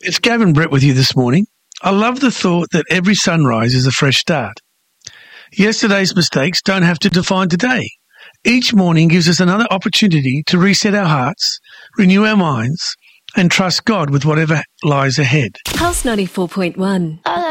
It's Gavin Brett with you this morning. I love the thought that every sunrise is a fresh start. Yesterday's mistakes don't have to define today. Each morning gives us another opportunity to reset our hearts, renew our minds, and trust God with whatever lies ahead. Pulse 94.1.